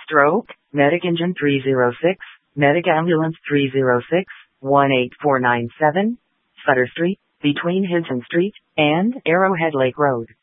Stroke, Medic Engine 306, Medic Ambulance 306, 18497, Sutter Street, between Hudson Street and Arrowhead Lake Road.